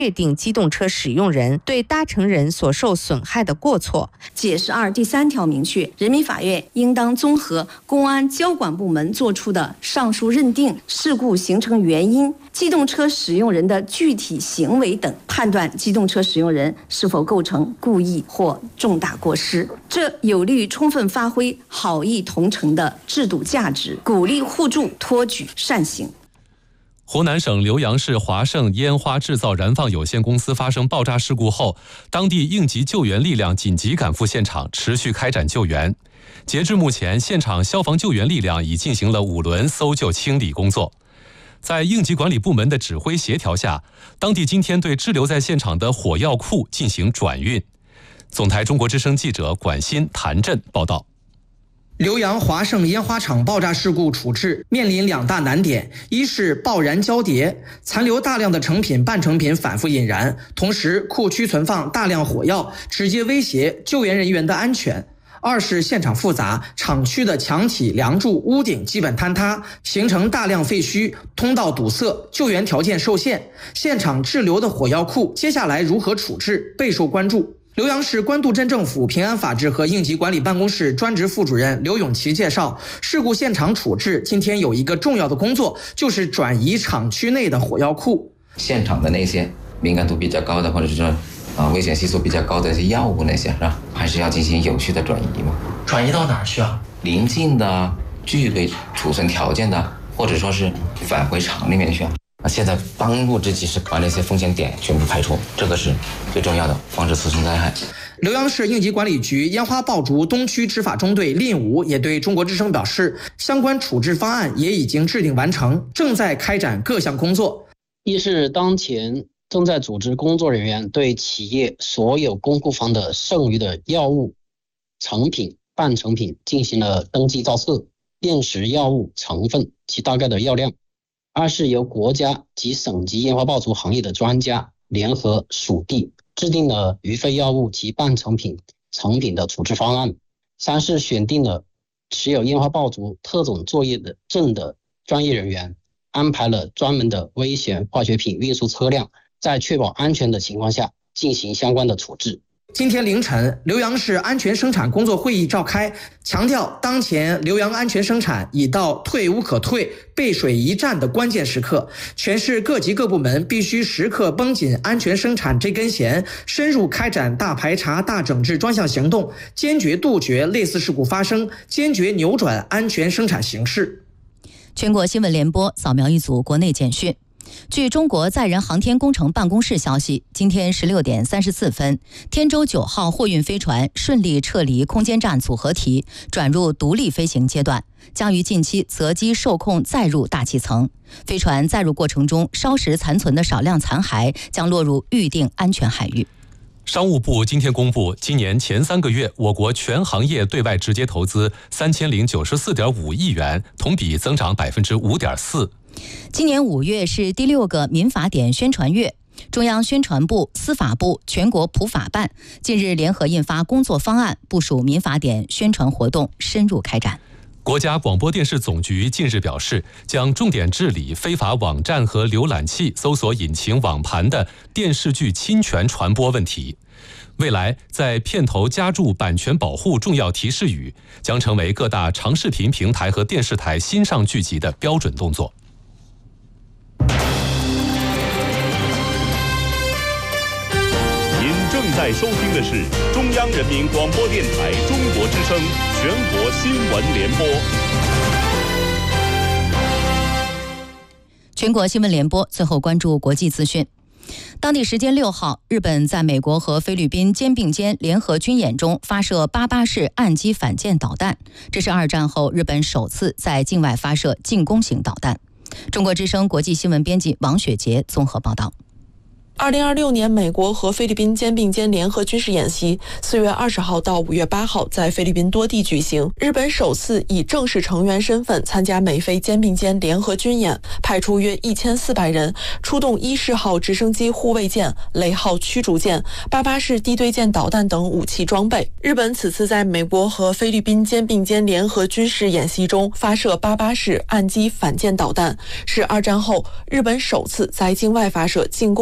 确定机动车使用人对搭乘人所受损害的过错。 解释2第3条明确，人民法院应当综合公安交管部门作出的上述认定、事故形成原因、机动车使用人的具体行为等，判断机动车使用人是否构成故意或重大过失。这有利于充分发挥好意同乘的制度价值，鼓励互助，托举善行。 湖南省浏阳市华盛烟花制造燃放有限公司发生爆炸事故后，当地应急救援力量紧急赶赴现场，持续开展救援。截至目前，现场消防救援力量已进行了5轮搜救清理工作。在应急管理部门的指挥协调下，当地今天对滞留在现场的火药库进行转运。总台中国之声记者管鑫、谭震报道。 浏阳华盛烟花厂爆炸事故处置面临2大难点，一是爆燃交叠，残留大量的成品、半成品反复引燃，同时库区存放大量火药，直接威胁救援人员的安全；二是现场复杂，厂区的墙体、梁柱、屋顶基本坍塌，形成大量废墟，通道堵塞，救援条件受限。现场滞留的火药库接下来如何处置，备受关注。浏阳市官渡镇政府平安法制和应急管理办公室专职副主任刘永奇介绍，事故现场处置今天有一个重要的工作，就是转移厂区内的火药库。 现场的那些敏感度比较高的，或者是说危险系数比较高的一些药物那些，是吧？还是要进行有序的转移嘛。 转移到哪儿去啊？ 邻近的、具备储存条件的，或者说是返回厂里面去。现在当务之急是把那些风险点全部排除，这个是最重要的，防止次生灾害。 浏阳市应急管理局烟花爆竹东区执法中队令武也对中国之声表示，相关处置方案也已经制定完成，正在开展各项工作。 一是当前正在组织工作人员对企业所有公库房的剩余的药物、成品、半成品进行了登记造册，辨识药物成分及大概的药量。二是由国家及省级烟花爆竹行业的专家联合属地制定了余废药物及半成品、成品的处置方案。三是选定了持有烟花爆竹特种作业的证的专业人员，安排了专门的危险化学品运输车辆，在确保安全的情况下进行相关的处置。 今天凌晨，浏阳市安全生产工作会议召开，强调当前浏阳安全生产已到退无可退、背水一战的关键时刻，全市各级各部门必须时刻绷紧安全生产这根弦，深入开展大排查、大整治专项行动，坚决杜绝类似事故发生，坚决扭转安全生产形势。 全国新闻联播扫描一组国内简讯。据中国载人航天工程办公室消息，今天16点34分，天舟9号货运飞船顺利撤离空间站组合体，转入独立飞行阶段，将于近期择机受控载入大气层。飞船载入过程中烧蚀残存的少量残骸将落入预定安全海域。 商务部今天公布，今年前3个月，我国全行业对外直接投资3094.5亿元，同比增长5.4%。 今年5月是第6个民法典宣传月，中央宣传部、司法部、全国普法办近日联合印发工作方案，部署民法典宣传活动深入开展。 国家广播电视总局近日表示，将重点治理非法网站和浏览器、搜索引擎网盘的电视剧侵权传播问题。未来在片头加注版权保护重要提示语，将成为各大长视频平台和电视台新上剧集的标准动作。 正在收听的是中央人民广播电台中国之声全国新闻联播。 全国新闻联播，最后关注国际资讯。当地时间6号，日本在美国和菲律宾肩并肩联合军演中发射88式岸基反舰导弹，这是2战后日本首次在境外发射进攻型导弹。中国之声国际新闻编辑王雪杰综合报道。 2026年美国和菲律宾肩并肩联合军事演习4月20号到5月8号在菲律宾多地举行，日本首次以正式成员身份参加美菲肩并肩联合军演，派出约1400人，出动伊式号直升机护卫舰、雷号驱逐舰、88式地对舰导弹等武器装备。日本此次在美国和菲律宾肩并肩联合军事演习中发射88式岸基反舰导弹，是2战后日本首次在境外发射进攻型导弹。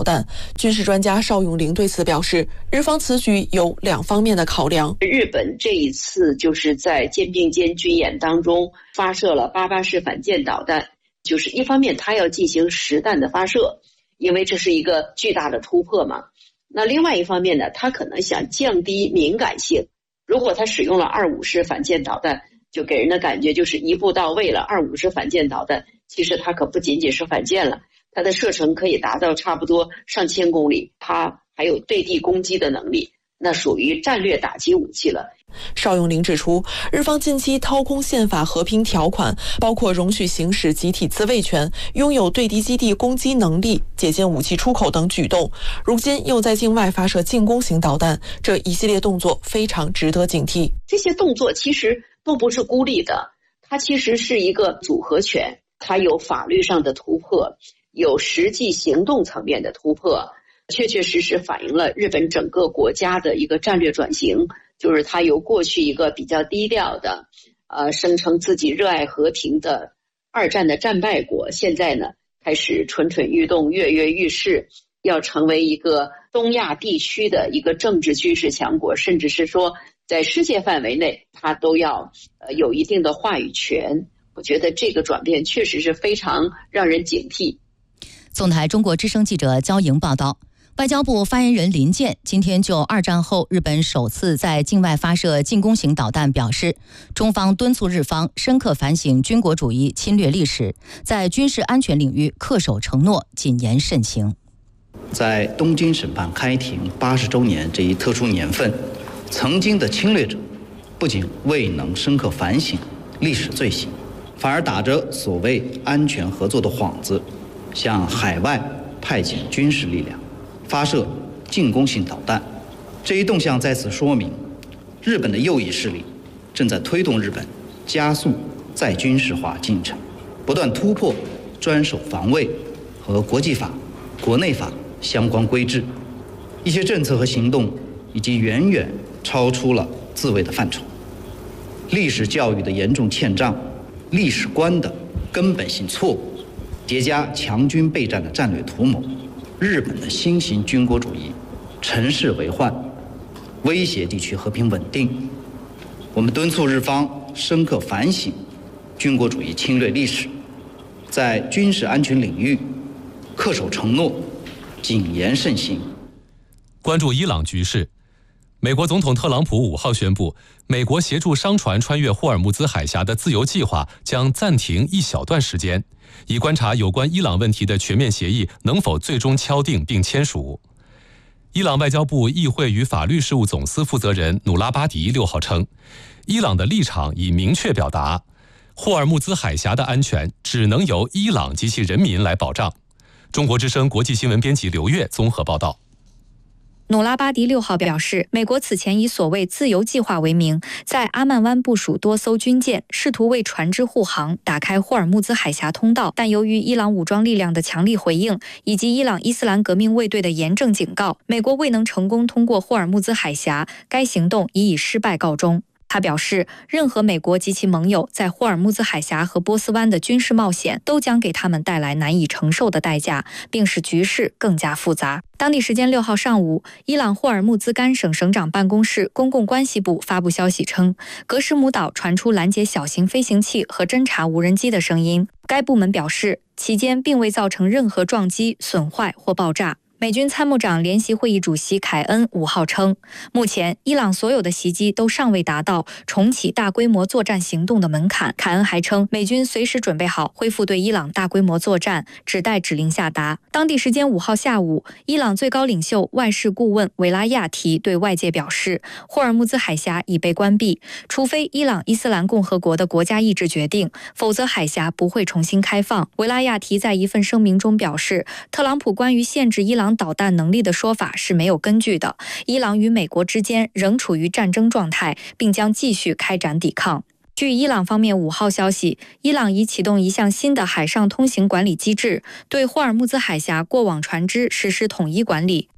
弹。军事专家邵永龄对此表示，日方此举有2方面的考量。 日本这一次就是在肩并肩军演当中发射了88式反舰导弹，就是一方面它要进行实弹的发射，因为这是一个巨大的突破嘛。那另外一方面呢，它可能想降低敏感性。如果它使用了25式反舰导弹，就给人的感觉就是一步到位了。25式反舰导弹其实它可不仅仅是反舰了，它的射程可以达到差不多上千公里，它还有对地攻击的能力，那属于战略打击武器了。 邵永龄指出，日方近期掏空宪法和平条款，包括容许行使集体自卫权、拥有对敌基地攻击能力、解禁武器出口等举动，如今又在境外发射进攻型导弹，这一系列动作非常值得警惕。 这些动作其实都不是孤立的，它其实是一个组合拳，它有法律上的突破，有实际行动层面的突破，确确实实反映了日本整个国家的一个战略转型，就是它由过去一个比较低调的声称自己热爱和平的二战的战败国，现在呢开始蠢蠢欲动，跃跃欲试，要成为一个东亚地区的一个政治军事强国，甚至是说在世界范围内它都要有一定的话语权。我觉得这个转变确实是非常让人警惕。 总台中国之声记者焦莹报道，外交部发言人林健今天就二战后日本首次在境外发射进攻型导弹表示，中方敦促日方深刻反省军国主义侵略历史，在军事安全领域恪守承诺，谨言慎行。 在东京审判开庭80周年这一特殊年份，曾经的侵略者不仅未能深刻反省历史罪行，反而打着所谓安全合作的幌子，向海外派遣军事力量，发射进攻性导弹。这一动向在此说明，日本的右翼势力正在推动日本加速再军事化进程，不断突破专守防卫和国际法、国内法相关规制，一些政策和行动已经远远超出了自卫的范畴。历史教育的严重欠账，历史观的根本性错误，叠加强军备战的战略图谋，日本的新型军国主义乘势为患，威胁地区和平稳定。我们敦促日方深刻反省军国主义侵略历史，在军事安全领域恪守承诺，谨言慎行。 关注伊朗局势，美国总统特朗普5号宣布，美国协助商船穿越霍尔木兹海峡的自由计划将暂停一小段时间，以观察有关伊朗问题的全面协议能否最终敲定并签署。伊朗外交部议会与法律事务总司负责人努拉巴迪6号称，伊朗的立场已明确表达，霍尔木兹海峡的安全只能由伊朗及其人民来保障。中国之声国际新闻编辑刘越综合报道。 努拉巴迪6号表示，美国此前以所谓自由计划为名，在阿曼湾部署多艘军舰，试图为船只护航打开霍尔木兹海峡通道，但由于伊朗武装力量的强力回应以及伊朗伊斯兰革命卫队的严正警告，美国未能成功通过霍尔木兹海峡，该行动已以失败告终。他表示，任何美国及其盟友在霍尔木兹海峡和波斯湾的军事冒险都将给他们带来难以承受的代价，并使局势更加复杂。当地时间6号上午，伊朗霍尔木兹干省省长办公室公共关系部发布消息称，格什姆岛传出拦截小型飞行器和侦察无人机的声音。该部门表示，期间并未造成任何撞击、损坏或爆炸。美军参谋长联席会议主席凯恩5号称，目前伊朗所有的袭击都尚未达到重启大规模作战行动的门槛。凯恩还称，美军随时准备好恢复对伊朗大规模作战，只待指令下达。当地时间5号下午，伊朗最高领袖外事顾问维拉亚提对外界表示，霍尔木兹海峡已被关闭，除非伊朗伊斯兰共和国的国家意志决定，否则海峡不会重新开放。维拉亚提在一份声明中表示，特朗普关于限制伊朗导弹能力的说法是没有根据的，伊朗与美国之间仍处于战争状态，并将继续开展抵抗。据伊朗方面5号消息，伊朗已启动一项新的海上通行管理机制，对霍尔木兹海峡过往船只实施统一管理。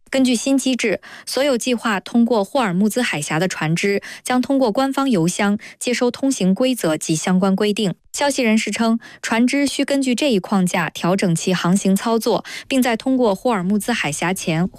根据新机制，所有计划通过霍尔木兹海峡的船只将通过官方邮箱接收通行规则及相关规定。消息人士称，船只需根据这一框架调整其航行操作，并在通过霍尔木兹海峡前